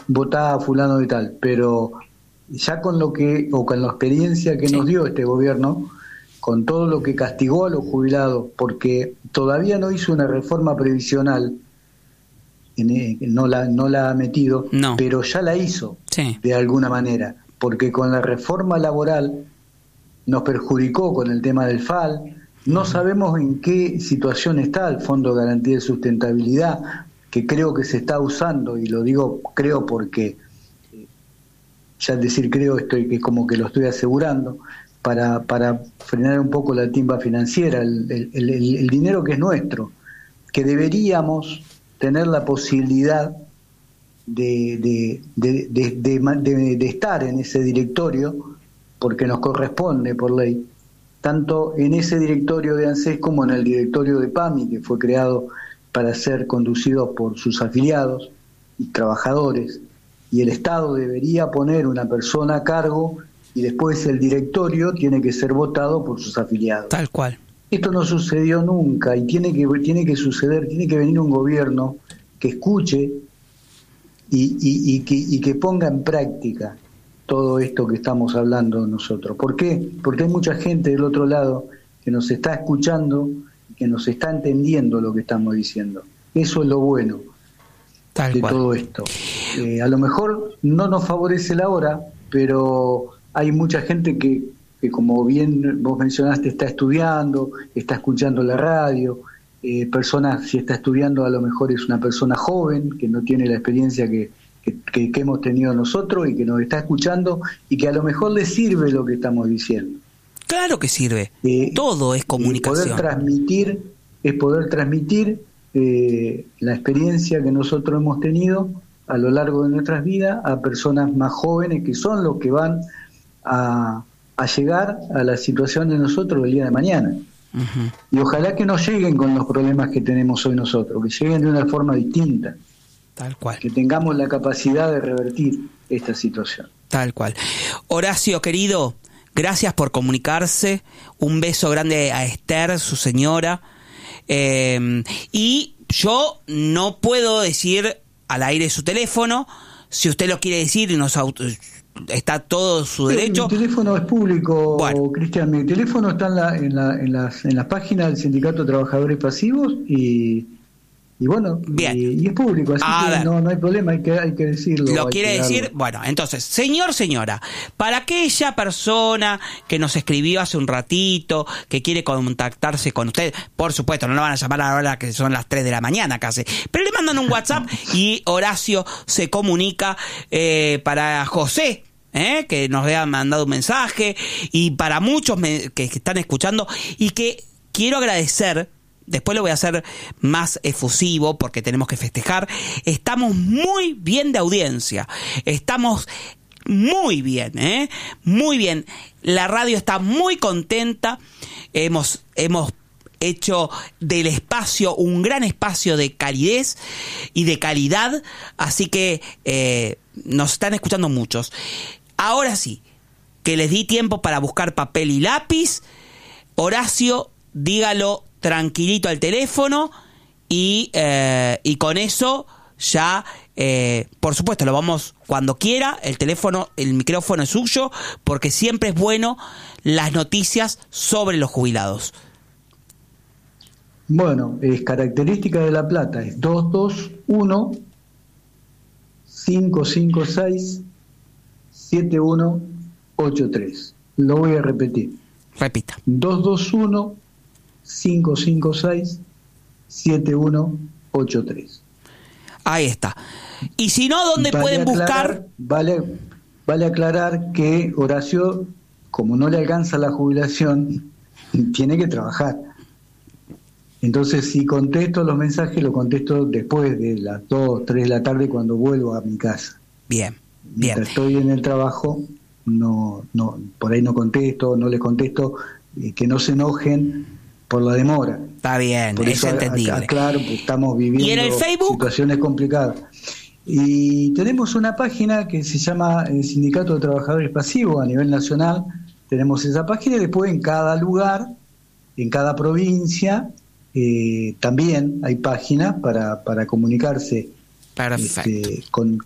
votá a fulano de tal, pero ya con con la experiencia que nos dio este gobierno, con todo lo que castigó a los jubilados, porque todavía no hizo una reforma previsional, no la ha metido, pero ya la hizo de alguna manera, porque con la reforma laboral nos perjudicó con el tema del FAL. No sabemos en qué situación está el Fondo de Garantía de Sustentabilidad, que creo que se está usando, y lo digo creo porque, ya al decir creo, que como que lo estoy asegurando, para frenar un poco la timba financiera, el dinero que es nuestro, que deberíamos tener la posibilidad de estar en ese directorio, porque nos corresponde por ley, tanto en ese directorio de ANSES como en el directorio de PAMI, que fue creado para ser conducido por sus afiliados y trabajadores, y el Estado debería poner una persona a cargo, y después el directorio tiene que ser votado por sus afiliados. Tal cual. Esto no sucedió nunca, y tiene que suceder, tiene que venir un gobierno que escuche y que ponga en práctica todo esto que estamos hablando nosotros. ¿Por qué? Porque hay mucha gente del otro lado que nos está escuchando, que nos está entendiendo lo que estamos diciendo. Eso es lo bueno de todo esto. A lo mejor no nos favorece la hora, pero hay mucha gente que como bien vos mencionaste, está estudiando, está escuchando la radio, personas, si está estudiando, a lo mejor es una persona joven que no tiene la experiencia que hemos tenido nosotros, y que nos está escuchando, y que a lo mejor le sirve lo que estamos diciendo. Claro que sirve. Todo es comunicación. Poder transmitir la experiencia que nosotros hemos tenido a lo largo de nuestras vidas a personas más jóvenes, que son los que van a llegar a la situación de nosotros el día de mañana. Uh-huh. Y ojalá que no lleguen con los problemas que tenemos hoy nosotros, que lleguen de una forma distinta. Tal cual. Que tengamos la capacidad de revertir esta situación. Tal cual. Horacio, querido, gracias por comunicarse. Un beso grande a Esther, su señora. Y yo no puedo decir al aire su teléfono. Si usted lo quiere decir, está todo su derecho. Mi teléfono es público, bueno. Cristian. Mi teléfono está en las páginas del Sindicato de Trabajadores Pasivos, y bueno, y es público, así que no hay problema, hay que decirlo. ¿Lo quiere decir? Bueno, entonces, señora, para aquella persona que nos escribió hace un ratito, que quiere contactarse con usted, por supuesto, no lo van a llamar a la hora que son las 3 de la mañana casi, pero le mandan un WhatsApp y Horacio se comunica. Para José, que nos había mandado un mensaje, y para muchos que están escuchando, y que quiero agradecer. Después lo voy a hacer más efusivo porque tenemos que festejar. Estamos muy bien de audiencia. Estamos muy bien, muy bien. La radio está muy contenta. Hemos hecho del espacio un gran espacio de calidez y de calidad. Así que nos están escuchando muchos. Ahora sí, que les di tiempo para buscar papel y lápiz. Horacio, dígalo tranquilito al teléfono, y con eso ya, por supuesto, lo vamos cuando quiera. El micrófono es suyo, porque siempre es bueno las noticias sobre los jubilados. Bueno, es característica de La Plata, es 221-556-7183. Lo voy a repetir. Repita. 221-556-7183. Ahí está. Y si no, ¿dónde pueden buscar? Vale aclarar que Horacio, como no le alcanza la jubilación, tiene que trabajar. Entonces, si contesto los mensajes, lo contesto después de las 2, 3 de la tarde, cuando vuelvo a mi casa. Bien. Mientras estoy en el trabajo, no, por ahí no les contesto, que no se enojen por la demora. Está bien, por es eso entendible. Claro, que estamos viviendo. ¿Y en el Facebook? Situaciones complicadas. Y tenemos una página que se llama Sindicato de Trabajadores Pasivos a nivel nacional. Tenemos esa página, y después en cada lugar, en cada provincia, también hay páginas para comunicarse con